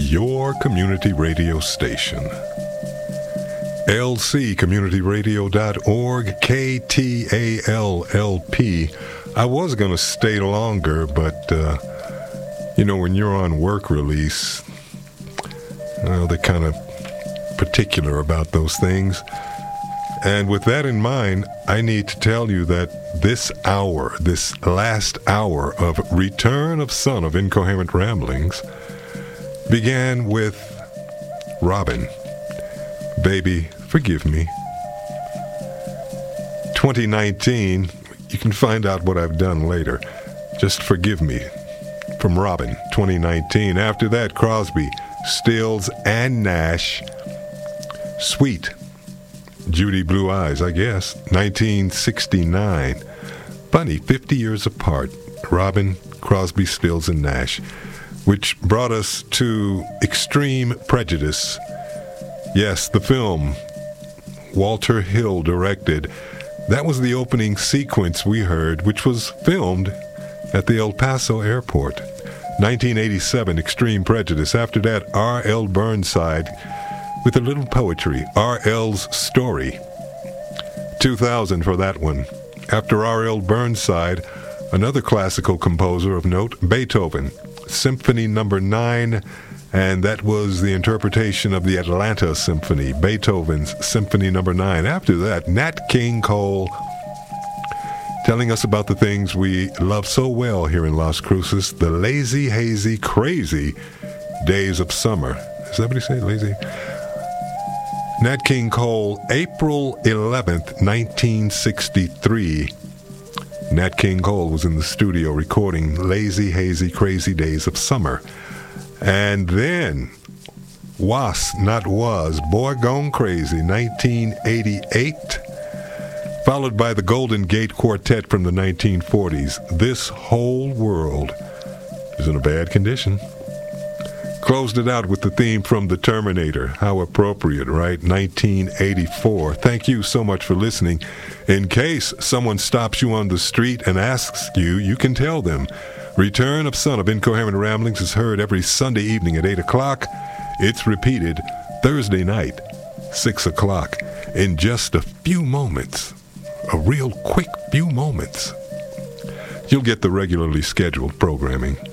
your community radio station. lccommunityradio.org, KTALLP. I was going to stay longer, but, when you're on work release, they're kind of particular about those things. And with that in mind, I need to tell you that this last hour of Return of Son of Incoherent Ramblings began with Robin, Baby, Forgive Me. 2019, you can find out what I've done later. Just Forgive Me, from Robin, 2019. After that, Crosby, Stills, and Nash, Sweet, Judy Blue Eyes, I guess, 1969. Funny, 50 years apart, Robin, Crosby, Stills, and Nash, which brought us to Extreme Prejudice. Yes, the film Walter Hill directed. That was the opening sequence we heard, which was filmed at the El Paso airport. 1987, Extreme Prejudice. After that, R.L. Burnside with a little poetry, R.L.'s Story. 2000 for that one. After R.L. Burnside, another classical composer of note, Beethoven, Symphony No. 9, and that was the interpretation of the Atlanta Symphony, Beethoven's Symphony No. 9. After that, Nat King Cole, telling us about the things we love so well here in Las Cruces, the lazy, hazy, crazy days of summer. Is that what he said, lazy? Nat King Cole, April 11th, 1963. Nat King Cole was in the studio recording Lazy, Hazy, Crazy Days of Summer. And then, Was, Not Was, Boy Gone Crazy, 1988. Followed by the Golden Gate Quartet from the 1940s. This Whole World is in a bad condition. Closed it out with the theme from The Terminator. How appropriate, right? 1984. Thank you so much for listening. In case someone stops you on the street and asks you, you can tell them, Return of Son of Incoherent Ramblings is heard every Sunday evening at 8 o'clock. It's repeated Thursday night, 6 o'clock. In just a few moments, a real quick few moments, you'll get the regularly scheduled programming.